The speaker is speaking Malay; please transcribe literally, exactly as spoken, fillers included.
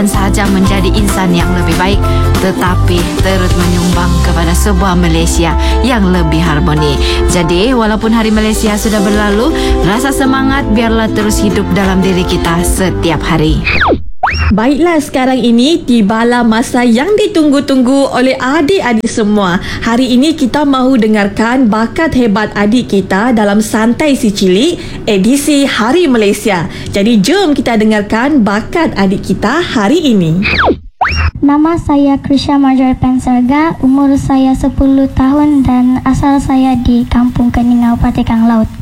sahaja menjadi insan yang lebih baik, tetapi turut menyumbang kepada sebuah Malaysia yang lebih harmoni. Jadi, walaupun Hari Malaysia sudah berlalu, rasa semangat biarlah terus hidup dalam diri kita setiap hari. Baiklah, sekarang ini tibalah masa yang ditunggu-tunggu oleh adik-adik semua. Hari ini kita mahu dengarkan bakat hebat adik kita dalam Santai Si Cilik edisi Hari Malaysia. Jadi jom kita dengarkan bakat adik kita hari ini. Nama saya Krisha Marjorie Pensarga, umur saya sepuluh tahun dan asal saya di Kampung Keningau, Patikang Laut.